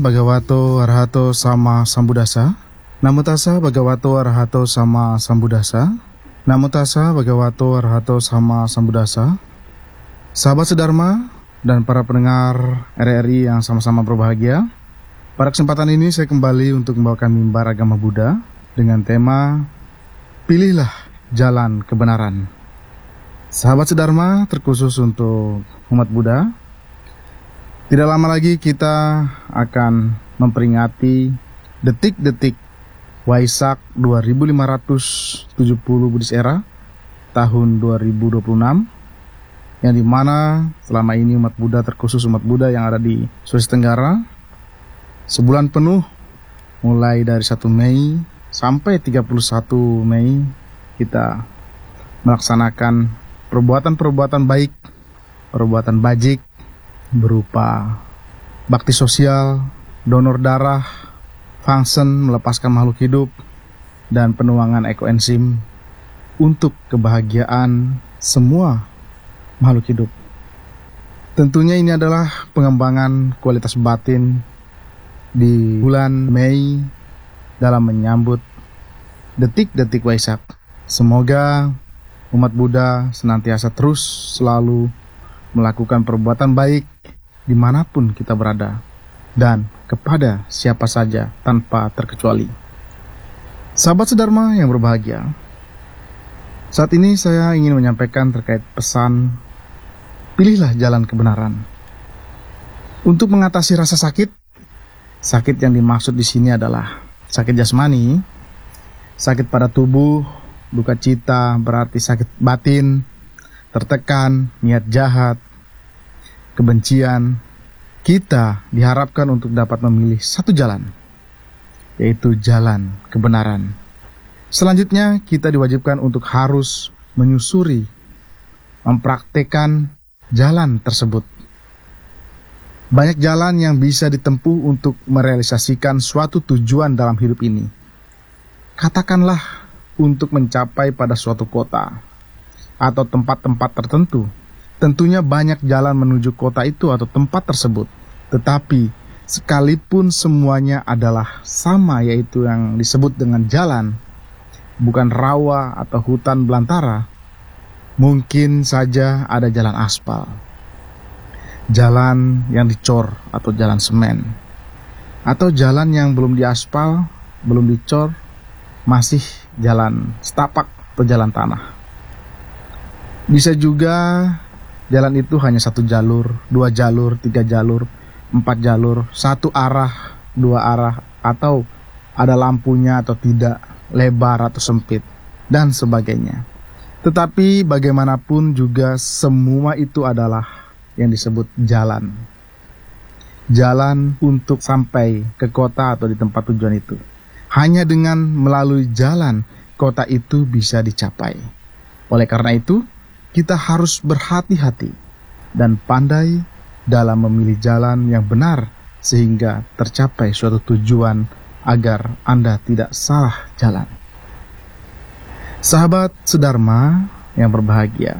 Bhagavato Arahato Sama Sambuddhassa. Namo tassa Bhagavato Arahato Sama Sambuddhassa. Namo tassa Bhagavato Arahato Sama Sambuddhassa. Sahabat sedharma dan para pendengar RRI yang sama-sama berbahagia, pada kesempatan ini saya kembali untuk membawakan mimbar agama Buddha dengan tema Pilihlah Jalan Kebenaran. Sahabat sedharma, terkhusus untuk umat Buddha, tidak lama lagi kita akan memperingati detik-detik Waisak 2570 Buddhist Era tahun 2026, yang dimana selama ini umat Buddha, terkhusus umat Buddha yang ada di Sulawesi Tenggara, sebulan penuh mulai dari 1 Mei sampai 31 Mei kita melaksanakan perbuatan-perbuatan baik, perbuatan bajik, berupa bakti sosial, donor darah, fungsen melepaskan makhluk hidup, dan penuangan ekoenzim untuk kebahagiaan semua makhluk hidup. Tentunya ini adalah pengembangan kualitas batin di bulan Mei dalam menyambut detik-detik Waisak. Semoga umat Buddha senantiasa terus selalu melakukan perbuatan baik dimanapun kita berada dan kepada siapa saja tanpa terkecuali. Sahabat sedharma yang berbahagia, saat ini saya ingin menyampaikan terkait pesan pilihlah jalan kebenaran. Untuk mengatasi rasa sakit yang dimaksud di sini adalah sakit jasmani, sakit pada tubuh, duka cita berarti sakit batin, tertekan, niat jahat, kebencian. Kita diharapkan untuk dapat memilih satu jalan, yaitu jalan kebenaran. Selanjutnya kita diwajibkan untuk harus menyusuri, mempraktekkan jalan tersebut. Banyak jalan yang bisa ditempuh untuk merealisasikan suatu tujuan dalam hidup ini. Katakanlah untuk mencapai pada suatu kota atau tempat-tempat tertentu. Tentunya banyak jalan menuju kota itu atau tempat tersebut. Tetapi sekalipun semuanya adalah sama, yaitu yang disebut dengan jalan, bukan rawa atau hutan belantara, mungkin saja ada jalan aspal, jalan yang dicor atau jalan semen, atau jalan yang belum diaspal, belum dicor, masih jalan setapak atau jalan tanah. Bisa juga jalan itu hanya 1 jalur, 2 jalur, 3 jalur, 4 jalur, 1 arah, 2 arah, atau ada lampunya atau tidak, lebar atau sempit, dan sebagainya. Tetapi bagaimanapun juga semua itu adalah yang disebut jalan. Jalan untuk sampai ke kota atau di tempat tujuan itu. Hanya dengan melalui jalan, kota itu bisa dicapai. Oleh karena itu, kita harus berhati-hati dan pandai dalam memilih jalan yang benar sehingga tercapai suatu tujuan agar Anda tidak salah jalan. Sahabat sedharma yang berbahagia,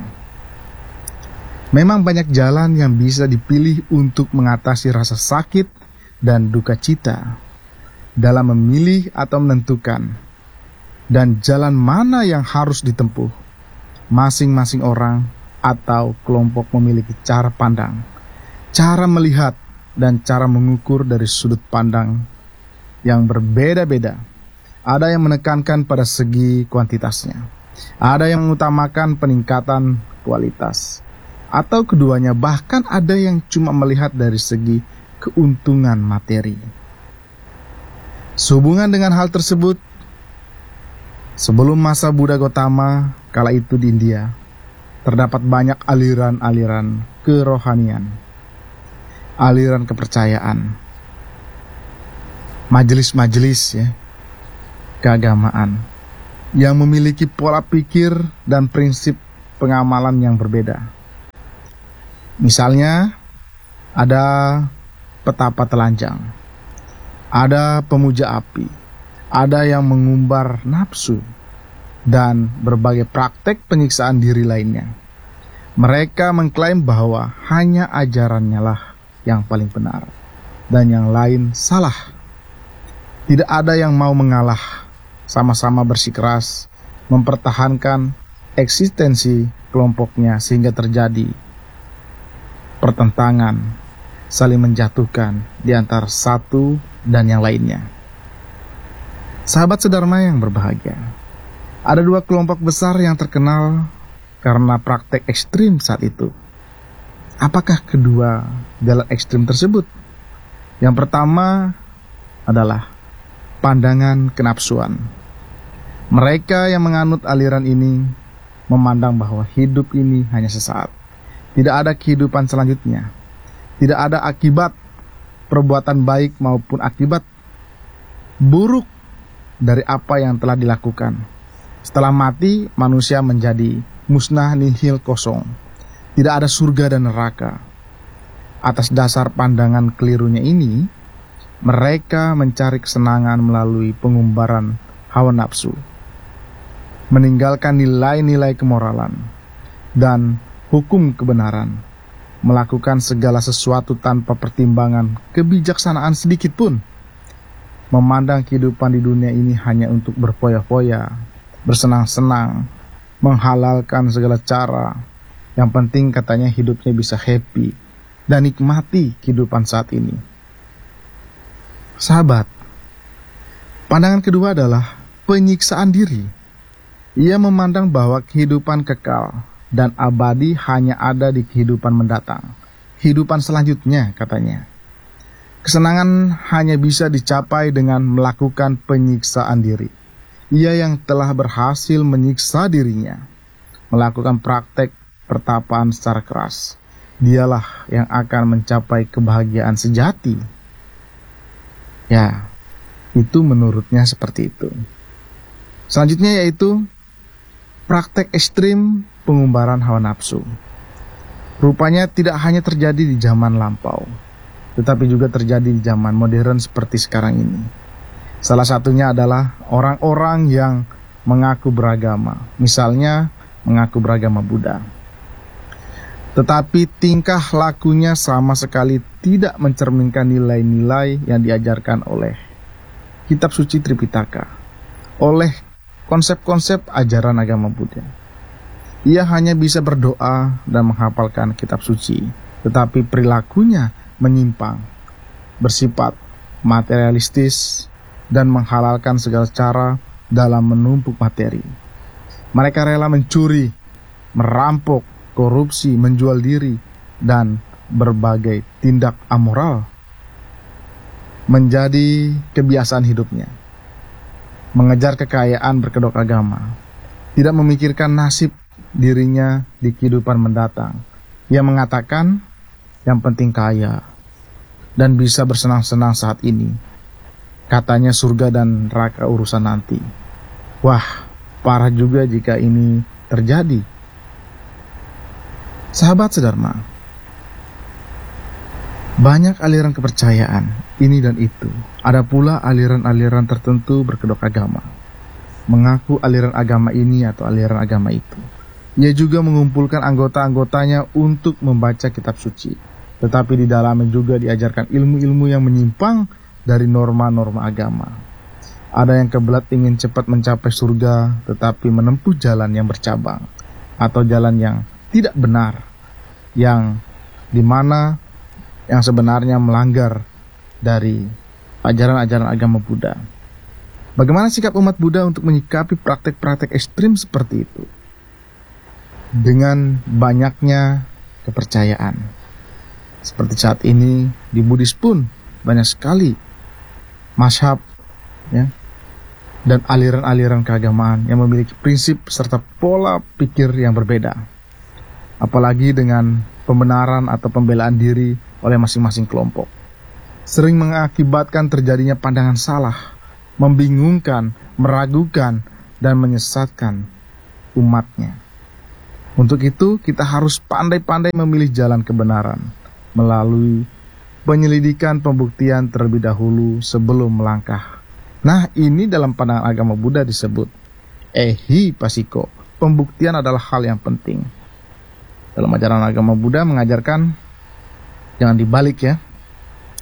memang banyak jalan yang bisa dipilih untuk mengatasi rasa sakit dan duka cita dalam memilih atau menentukan dan jalan mana yang harus ditempuh. Masing-masing orang atau kelompok memiliki cara pandang, cara melihat, dan cara mengukur dari sudut pandang yang berbeda-beda. Ada yang menekankan pada segi kuantitasnya, ada yang mengutamakan peningkatan kualitas, atau keduanya, bahkan ada yang cuma melihat dari segi keuntungan materi. Sehubungan dengan hal tersebut, sebelum masa Buddha Gautama, kala itu di India, terdapat banyak aliran-aliran kerohanian, aliran kepercayaan, majelis-majelis keagamaan yang memiliki pola pikir dan prinsip pengamalan yang berbeda. Misalnya, ada petapa telanjang, ada pemuja api, ada yang mengumbar nafsu, dan berbagai praktek penyiksaan diri lainnya. Mereka mengklaim bahwa hanya ajarannya lah yang paling benar. dan yang lain salah. Tidak ada yang mau mengalah, sama-sama bersikeras mempertahankan eksistensi kelompoknya sehingga terjadi pertentangan, saling menjatuhkan di antara satu dan yang lainnya. Sahabat sedharma yang berbahagia, ada dua kelompok besar yang terkenal karena praktek ekstrim saat itu. Apakah kedua jalan ekstrim tersebut? Yang pertama adalah pandangan kenapsuan. Mereka yang menganut aliran ini memandang bahwa hidup ini hanya sesaat. Tidak ada kehidupan selanjutnya. Tidak ada akibat perbuatan baik maupun akibat buruk dari apa yang telah dilakukan. Setelah mati, manusia menjadi musnah, nihil, kosong. Tidak ada surga dan neraka. Atas dasar pandangan kelirunya ini, mereka mencari kesenangan melalui pengumbaran hawa nafsu, meninggalkan nilai-nilai kemoralan dan hukum kebenaran, melakukan segala sesuatu tanpa pertimbangan kebijaksanaan sedikit pun, memandang kehidupan di dunia ini hanya untuk berfoya-foya, bersenang-senang, menghalalkan segala cara. Yang penting katanya hidupnya bisa happy dan nikmati kehidupan saat ini. Sahabat, pandangan kedua adalah penyiksaan diri. Ia memandang bahwa kehidupan kekal dan abadi hanya ada di kehidupan mendatang. Kehidupan selanjutnya, katanya. Kesenangan hanya bisa dicapai dengan melakukan penyiksaan diri. Ia yang telah berhasil menyiksa dirinya, melakukan praktek pertapaan secara keras, dialah yang akan mencapai kebahagiaan sejati. Ya, itu menurutnya seperti itu. Selanjutnya yaitu praktek ekstrim pengumbaran hawa nafsu. Rupanya tidak hanya terjadi di zaman lampau, tetapi juga terjadi di zaman modern seperti sekarang ini. Salah satunya adalah orang-orang yang mengaku beragama, misalnya mengaku beragama Buddha. Tetapi tingkah lakunya sama sekali tidak mencerminkan nilai-nilai yang diajarkan oleh kitab suci Tripitaka, oleh konsep-konsep ajaran agama Buddha. Ia hanya bisa berdoa dan menghafalkan kitab suci, tetapi perilakunya menyimpang, bersifat materialistis, dan menghalalkan segala cara dalam menumpuk materi. Mereka rela mencuri, merampok, korupsi, menjual diri, dan berbagai tindak amoral menjadi kebiasaan hidupnya. Mengejar kekayaan berkedok agama, tidak memikirkan nasib dirinya di kehidupan mendatang. Ia mengatakan, yang penting kaya dan bisa bersenang-senang saat ini. Katanya surga dan neraka urusan nanti. Wah, parah juga jika ini terjadi. Sahabat sedharma, banyak aliran kepercayaan ini dan itu. Ada pula aliran-aliran tertentu berkedok agama, mengaku aliran agama ini atau aliran agama itu. Ia juga mengumpulkan anggota-anggotanya untuk membaca kitab suci, tetapi di dalamnya juga diajarkan ilmu-ilmu yang menyimpang dari norma-norma agama. Ada yang kebelat ingin cepat mencapai surga, tetapi menempuh jalan yang bercabang, atau jalan yang tidak benar, yang dimana yang sebenarnya melanggar dari ajaran-ajaran agama Buddha. Bagaimana sikap umat Buddha untuk menyikapi praktek-praktek ekstrim seperti itu? Dengan banyaknya kepercayaan. Seperti saat ini di Buddhis pun banyak sekali mazhab, ya, dan aliran-aliran keagamaan yang memiliki prinsip serta pola pikir yang berbeda. Apalagi dengan pembenaran atau pembelaan diri oleh masing-masing kelompok. Sering mengakibatkan terjadinya pandangan salah, membingungkan, meragukan, dan menyesatkan umatnya. Untuk itu, kita harus pandai-pandai memilih jalan kebenaran melalui penyelidikan pembuktian terlebih dahulu sebelum melangkah. Nah, ini dalam pandangan agama Buddha disebut ehi pasiko. Pembuktian adalah hal yang penting. Dalam ajaran agama Buddha mengajarkan jangan dibalik, ya.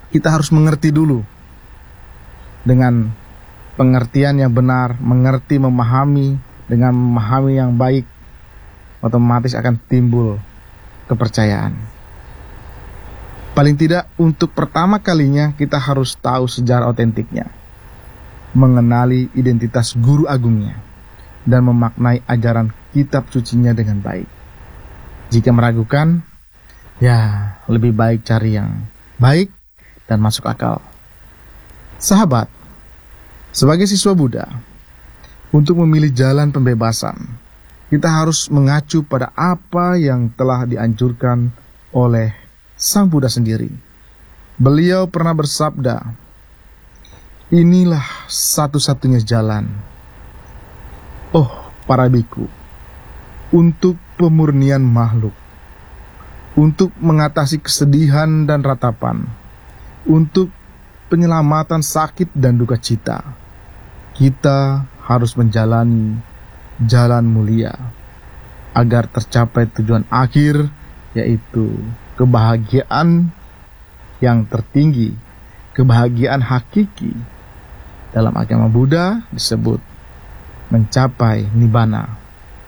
kita harus mengerti dulu. Dengan pengertian yang benar, mengerti, memahami, dengan memahami yang baik, otomatis akan timbul kepercayaan. Paling tidak untuk pertama kalinya kita harus tahu sejarah otentiknya, mengenali identitas guru agungnya, dan memaknai ajaran kitab sucinya dengan baik. Jika meragukan, ya lebih baik cari yang baik dan masuk akal. Sahabat, sebagai siswa Buddha, untuk memilih jalan pembebasan, kita harus mengacu pada apa yang telah dianjurkan oleh Sang Buddha sendiri. Beliau pernah bersabda, "Inilah satu-satunya jalan, oh para biku, untuk pemurnian makhluk, untuk mengatasi kesedihan dan ratapan, untuk penyelamatan sakit dan duka cita. Kita harus menjalani jalan mulia agar tercapai tujuan akhir, yaitu kebahagiaan yang tertinggi, kebahagiaan hakiki. Dalam agama Buddha disebut mencapai nibbana."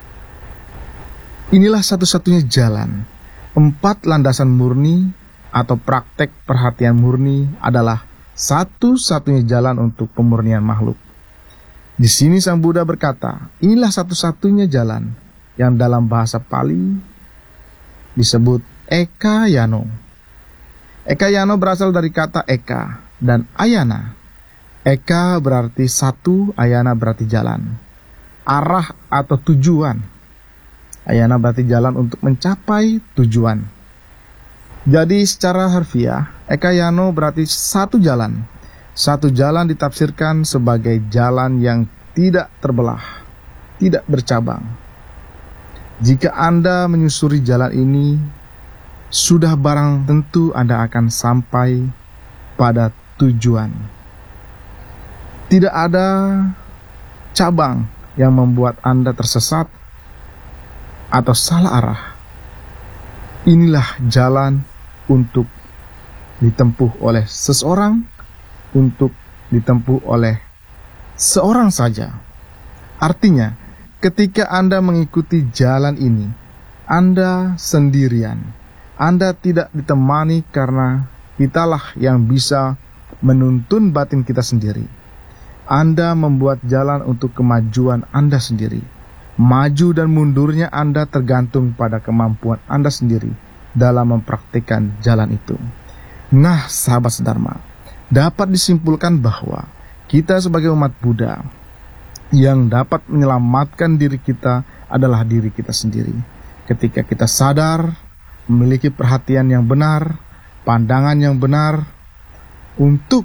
Inilah satu-satunya jalan. 4 landasan murni atau praktek perhatian murni adalah satu-satunya jalan untuk pemurnian makhluk. Di sini Sang Buddha berkata, inilah satu-satunya jalan yang dalam bahasa Pali disebut Ekayano. Ekayano berasal dari kata eka dan ayana. Eka berarti satu, ayana berarti jalan, arah atau tujuan. Ayana berarti jalan untuk mencapai tujuan. Jadi secara harfiah, Ekayano berarti satu jalan. Satu jalan ditafsirkan sebagai jalan yang tidak terbelah, tidak bercabang. Jika Anda menyusuri jalan ini, sudah barang tentu Anda akan sampai pada tujuan. Tidak ada cabang yang membuat Anda tersesat atau salah arah. Inilah jalan untuk ditempuh oleh seseorang, untuk ditempuh oleh seorang saja. Artinya, ketika Anda mengikuti jalan ini, Anda sendirian. Anda tidak ditemani karena kitalah yang bisa menuntun batin kita sendiri. Anda membuat jalan untuk kemajuan Anda sendiri. Maju dan mundurnya Anda tergantung pada kemampuan Anda sendiri dalam mempraktikkan jalan itu. Nah, sahabat sedharma, dapat disimpulkan bahwa kita sebagai umat Buddha yang dapat menyelamatkan diri kita adalah diri kita sendiri. Ketika kita sadar, memiliki perhatian yang benar, pandangan yang benar untuk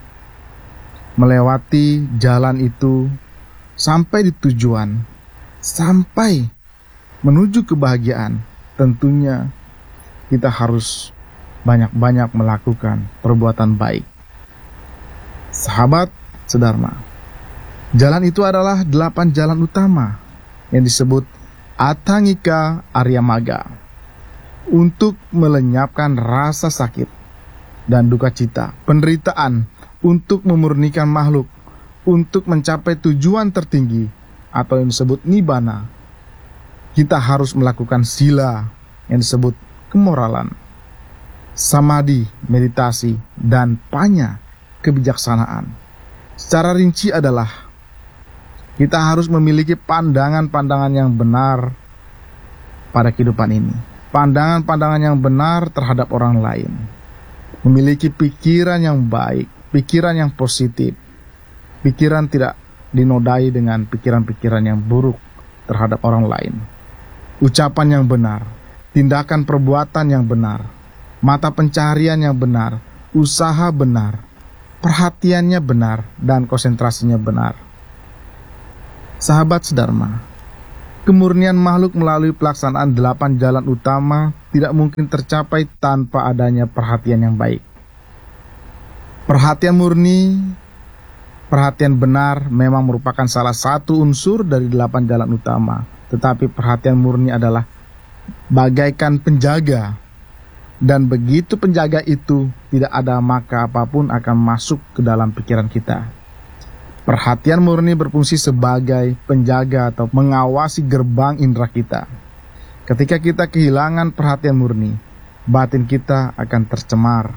melewati jalan itu sampai di tujuan, sampai menuju kebahagiaan, tentunya kita harus banyak-banyak melakukan perbuatan baik. Sahabat sedharma, jalan itu adalah 8 jalan utama yang disebut Atangika Aryamaga untuk melenyapkan rasa sakit dan duka cita, penderitaan, untuk memurnikan makhluk, untuk mencapai tujuan tertinggi atau yang disebut nibbana. Kita harus melakukan sila yang disebut kemoralan, samadhi, meditasi, dan panya, kebijaksanaan. Secara rinci adalah kita harus memiliki pandangan-pandangan yang benar pada kehidupan ini. Pandangan-pandangan yang benar terhadap orang lain. Memiliki pikiran yang baik, pikiran yang positif. Pikiran tidak dinodai dengan pikiran-pikiran yang buruk terhadap orang lain. Ucapan yang benar, tindakan perbuatan yang benar, mata pencaharian yang benar, usaha benar, perhatiannya benar, dan konsentrasinya benar. Sahabat sedharma, kemurnian makhluk melalui pelaksanaan 8 jalan utama tidak mungkin tercapai tanpa adanya perhatian yang baik. Perhatian murni, perhatian benar memang merupakan salah satu unsur dari 8 jalan utama. Tetapi perhatian murni adalah bagaikan penjaga Dan begitu penjaga itu tidak ada, maka apapun akan masuk ke dalam pikiran kita. Perhatian murni berfungsi sebagai penjaga atau mengawasi gerbang indera kita. Ketika kita kehilangan perhatian murni, batin kita akan tercemar.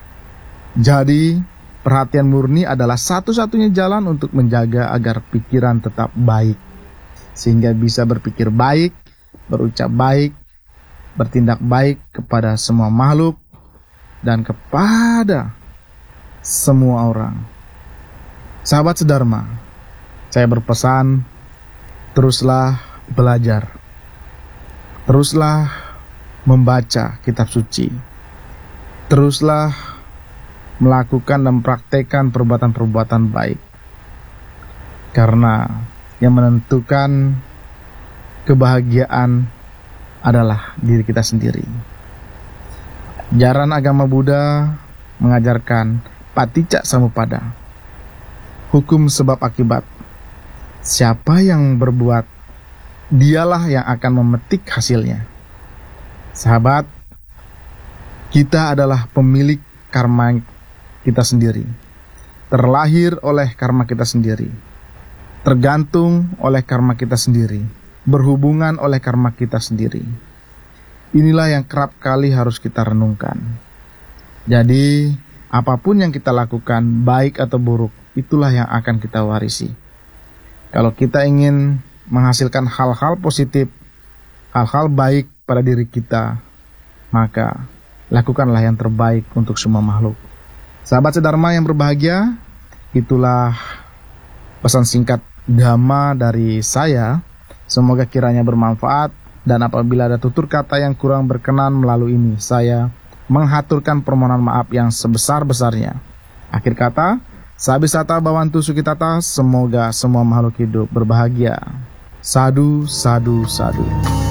Jadi, perhatian murni adalah satu-satunya jalan untuk menjaga agar pikiran tetap baik, sehingga bisa berpikir baik, berucap baik, bertindak baik kepada semua makhluk dan kepada semua orang. Sahabat sedharma, saya berpesan, teruslah belajar, teruslah membaca kitab suci, teruslah melakukan dan praktekkan perbuatan-perbuatan baik, karena yang menentukan kebahagiaan adalah diri kita sendiri. Ajaran agama Buddha mengajarkan paticca samuppada, hukum sebab akibat. Siapa yang berbuat, dialah yang akan memetik hasilnya. Sahabat, kita adalah pemilik karma kita sendiri, terlahir oleh karma kita sendiri, tergantung oleh karma kita sendiri, berhubungan oleh karma kita sendiri. Inilah yang kerap kali harus kita renungkan. Jadi, apapun yang kita lakukan, baik atau buruk, itulah yang akan kita warisi. Kalau kita ingin menghasilkan hal-hal positif, hal-hal baik pada diri kita, maka lakukanlah yang terbaik untuk semua makhluk. Sahabat sedharma yang berbahagia, itulah pesan singkat Dhamma dari saya. Semoga kiranya bermanfaat, dan apabila ada tutur kata yang kurang berkenan melalui ini, saya menghaturkan permohonan maaf yang sebesar-besarnya. Akhir kata, Sabisata Bhavantu Sukhitata, semoga semua makhluk hidup berbahagia. Sadu, sadu, sadu.